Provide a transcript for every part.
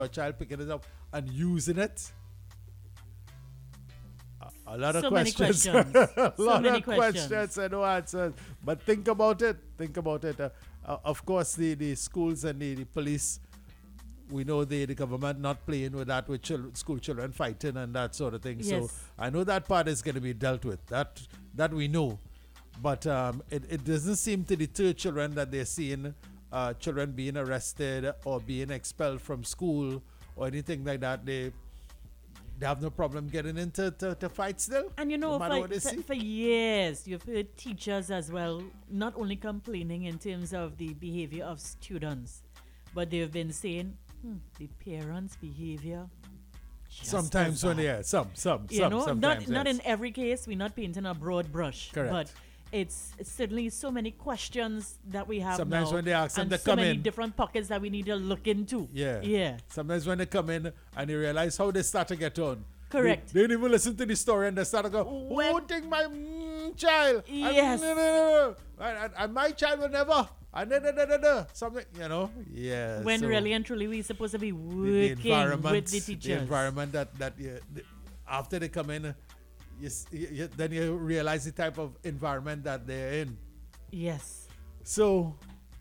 a child picking it up and using it. A lot of So many questions. questions. A So lot many of questions. questions and no answers. But think about it. Think about it. Of course, the schools and the police, we know the government not playing with that with school children fighting and that sort of thing. Yes. So I know that part is going to be dealt with. That we know. But it doesn't seem to deter children that they're seeing children being arrested or being expelled from school or anything like that. They have no problem getting into to fight still. And you know, no matter what they see. for years, you've heard teachers as well, not only complaining in terms of the behavior of students, but they've been saying, the parents' behavior. just Sometimes as when bad. some, You know, sometimes, not yes. in every case. We're not painting a broad brush. Correct. But it's certainly so many questions that we have Sometimes now, when they ask them and to so come many in. different pockets that we need to look into. Yeah. Sometimes when they come in and you realize how they start to get on. Correct. They didn't even listen to the story and they start to go, When- oh, take my child. Yes. And my child will never. Something, Yeah. When so really and truly we're supposed to be the working environment, with the teachers. The environment that after they come in, then you realize the type of environment that they're in. Yes. So,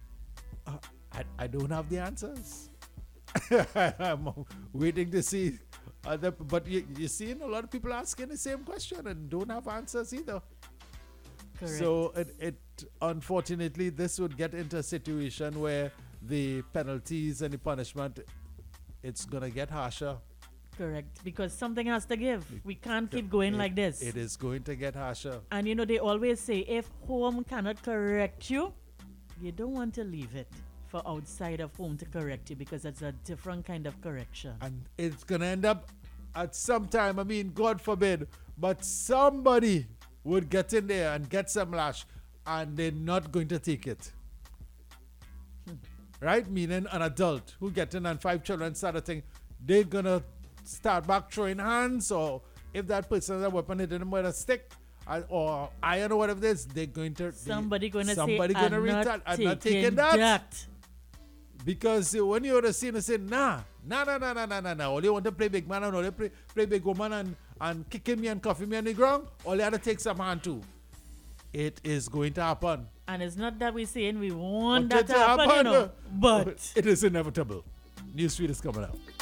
I don't have the answers. I'm waiting to see. But you're seeing a lot of people asking the same question and don't have answers either. Correct. So it unfortunately, this would get into a situation where the penalties and the punishment, it's going to get harsher. Correct. Because something has to give. We can't keep going like this. It is going to get harsher. And you know, they always say if home cannot correct you, you don't want to leave it for outside of home to correct you, because it's a different kind of correction. And it's going to end up at some time, I mean, God forbid, but somebody would get in there and get some lash and they're not going to take it. Right? Meaning an adult who get in and 5 children start a thing, they're going to start back throwing hands, or if that person has a weapon, hit them with a stick or iron or whatever it is, they're going to... Somebody going to say, somebody gonna retaliate. I'm not taking that. Because when you're the scene, you say, nah. All you want to play big man and all you play big woman and kicking me and cuffing me on the ground, all you have to take some hand too. It is going to happen. And it's not that we're saying we want Want that to happen, you know, but it is inevitable. Newsfeed is coming out.